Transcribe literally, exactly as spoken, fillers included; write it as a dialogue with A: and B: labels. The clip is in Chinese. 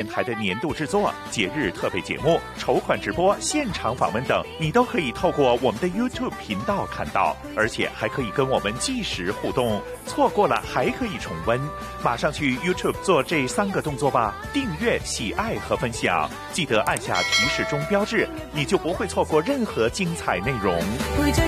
A: 台的年度制作、节日特备节目、筹款直播、现场访问等，你都可以透过我们的 YouTube 频道看到，而且还可以跟我们即时互动。错过了还可以重温，马上去 YouTube 做这三个动作吧：订阅、喜爱和分享，记得按下提示钟标志，你就不会错过任何精彩内容。